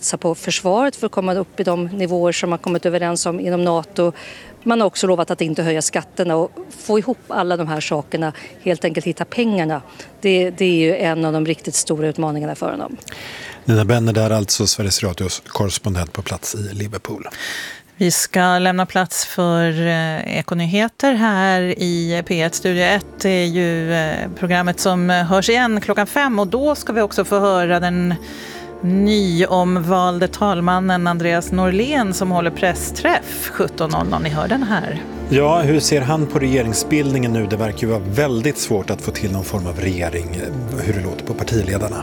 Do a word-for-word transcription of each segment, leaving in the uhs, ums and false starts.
satsa på försvaret för att komma upp i de nivåer som man kommit överens om inom NATO. Man har också lovat att inte höja skatterna och få ihop alla de här sakerna, helt enkelt hitta pengarna. Det, det är ju en av de riktigt stora utmaningarna för honom. Nina Benner där, alltså Sveriges Radios korrespondent på plats i Liverpool. Vi ska lämna plats för eh, Ekonyheter här i P ett Studio ett. Det är ju eh, programmet som hörs igen klockan fem och då ska vi också få höra den nyomvalde talmannen Andreas Norlén som håller pressträff sjutton noll noll. Ni hör den här. Ja, hur ser han på regeringsbildningen nu? Det verkar ju vara väldigt svårt att få till någon form av regering. Hur det låter på partiledarna.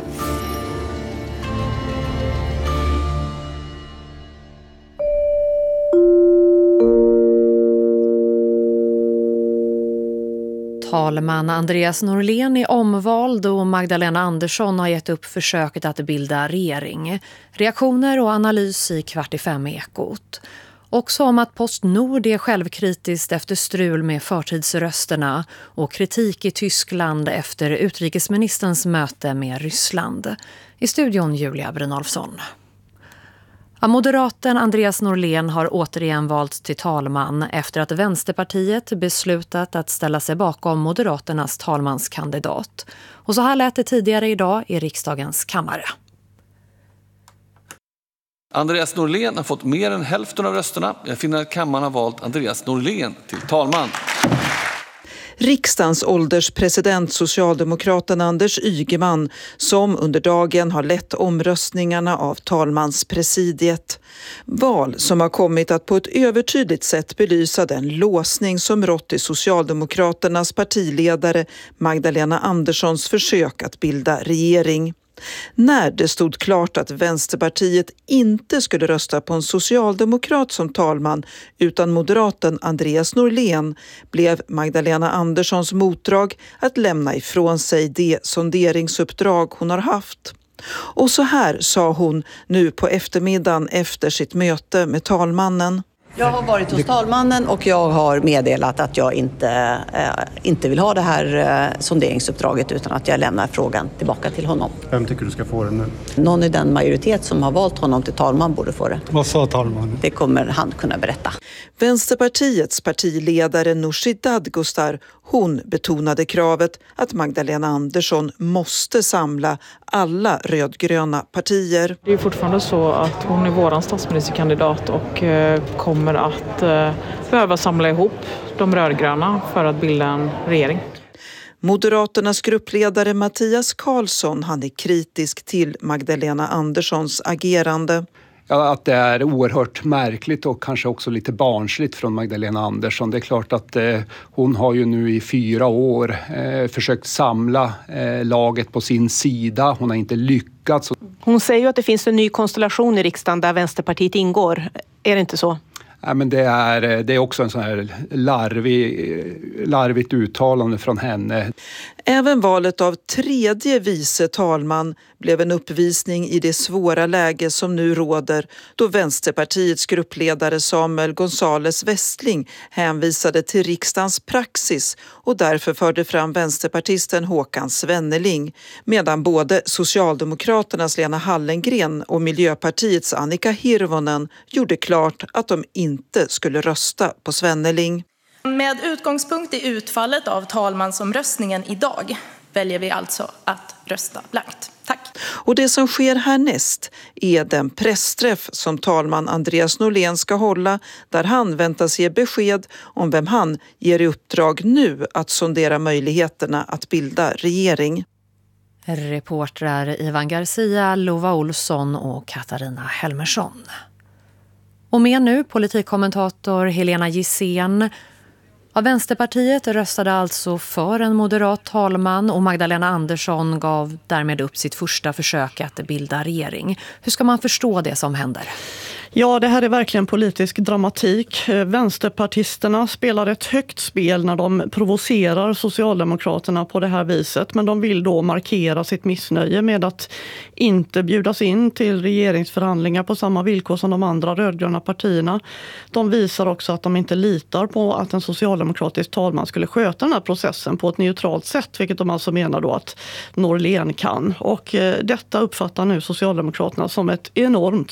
Talman Andreas Norlén är omvald och Magdalena Andersson har gett upp försöket att bilda regering. Reaktioner och analys i Kvart i fem Ekot. Också om att Postnord är självkritiskt efter strul med förtidsrösterna och kritik i Tyskland efter utrikesministerns möte med Ryssland. I studion Julia Brynolfsson. Moderaten Andreas Norlén har återigen valts till talman efter att Vänsterpartiet beslutat att ställa sig bakom Moderaternas talmanskandidat. Och så här lät det tidigare idag i riksdagens kammare. Andreas Norlén har fått mer än hälften av rösterna. Jag finner att kammaren har valt Andreas Norlén till talman. Riksdagens ålderspresident socialdemokraten Anders Ygeman som under dagen har lett omröstningarna av talmanspresidiet. Val som har kommit att på ett övertydligt sätt belysa den låsning som rått i Socialdemokraternas partiledare Magdalena Anderssons försök att bilda regering. När det stod klart att Vänsterpartiet inte skulle rösta på en socialdemokrat som talman utan moderaten Andreas Norlén blev Magdalena Anderssons motdrag att lämna ifrån sig det sonderingsuppdrag hon har haft. Och så här sa hon nu på eftermiddagen efter sitt möte med talmannen. Jag har varit hos talmannen och jag har meddelat att jag inte, eh, inte vill ha det här eh, sonderingsuppdraget utan att jag lämnar frågan tillbaka till honom. Vem tycker du ska få den nu? Någon i den majoritet som har valt honom till talman borde få det. Vad sa talmannen? Det kommer han kunna berätta. Vänsterpartiets partiledare Nooshi Dadgostar, hon betonade kravet att Magdalena Andersson måste samla alla rödgröna partier. Det är fortfarande så att hon är våran statsministerkandidat och eh, kommer att eh, behöva samla ihop de rödgröna för att bilda en regering. Moderaternas gruppledare Mattias Karlsson, han är kritisk till Magdalena Anderssons agerande. Ja, att det är oerhört märkligt och kanske också lite barnsligt från Magdalena Andersson. Det är klart att eh, hon har ju nu i fyra år eh, försökt samla eh, laget på sin sida. Hon har inte lyckats. Hon säger ju att det finns en ny konstellation i riksdagen där Vänsterpartiet ingår. Är det inte så? Ja, men det, är, det är också en sån här larvig, larvigt uttalande från henne. Även valet av tredje vice talman blev en uppvisning i det svåra läge som nu råder då Vänsterpartiets gruppledare Samuel González Westling hänvisade till riksdagens praxis och därför förde fram vänsterpartisten Håkan Svenneling, medan både Socialdemokraternas Lena Hallengren och Miljöpartiets Annika Hirvonen gjorde klart att de inte skulle rösta på Svenneling. Med utgångspunkt i utfallet av talmansomröstningen idag väljer vi alltså att rösta blankt. Tack. Och det som sker härnäst är den pressträff som talman Andreas Norlén ska hålla där han väntas ge besked om vem han ger i uppdrag nu att sondera möjligheterna att bilda regering. Reportrar Ivan Garcia, Lova Olsson och Katarina Helmersson. Och med nu politikkommentator Helena Gissén. Ja, Vänsterpartiet röstade alltså för en moderat talman och Magdalena Andersson gav därmed upp sitt första försök att bilda regering. Hur ska man förstå det som händer? Ja, det här är verkligen politisk dramatik. Vänsterpartisterna spelar ett högt spel när de provocerar Socialdemokraterna på det här viset. Men de vill då markera sitt missnöje med att inte bjudas in till regeringsförhandlingar på samma villkor som de andra rödgröna partierna. De visar också att de inte litar på att en socialdemokratisk talman skulle sköta den här processen på ett neutralt sätt. Vilket de alltså menar då att Norlén kan. Och detta uppfattar nu Socialdemokraterna som ett enormt